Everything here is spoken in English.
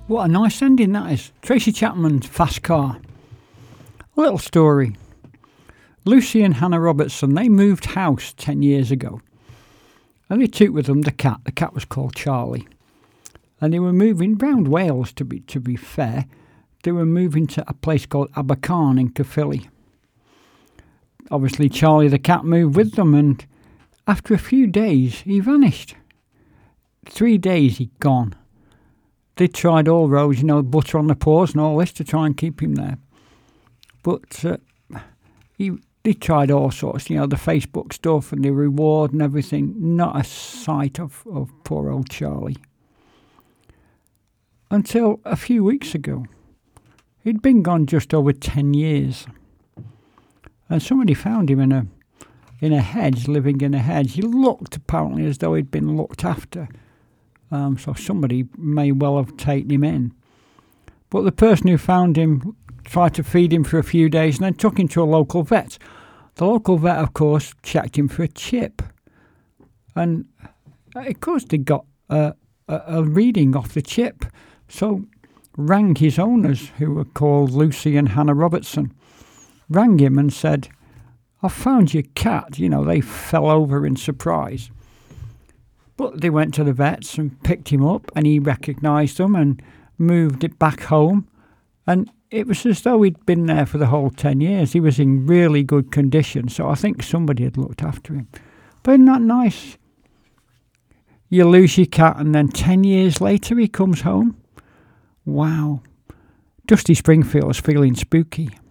What a nice ending that is. Tracy Chapman's Fast Car. A little story. Lucy and Hannah Robertson, they moved house 10 years ago. And they took with them the cat. The cat was called Charlie. And they were moving round Wales, to be fair. They were moving to a place called Abercarn in Caerphilly. Obviously, Charlie the cat moved with them, and after a few days, he vanished. 3 days he'd gone. They tried all roads, butter on the paws and all this to try and keep him there. But they tried all sorts, the Facebook stuff and the reward and everything. Not a sight of poor old Charlie. Until a few weeks ago. He'd been gone just over 10 years. And somebody found him in a hedge, living in a hedge. He looked apparently as though he'd been looked after. So somebody may well have taken him in. But the person who found him tried to feed him for a few days and then took him to a local vet. The local vet, of course, checked him for a chip. And, of course, they got a reading off the chip. So rang his owners, who were called Lucy and Hannah Robertson, rang him and said, "I found your cat." They fell over in surprise. But they went to the vets and picked him up, and he recognised them and moved it back home. And it was as though he'd been there for the whole 10 years. He was in really good condition, so I think somebody had looked after him. But isn't that nice? You lose your cat, and then 10 years later he comes home. Wow. Dusty Springfield's feeling spooky.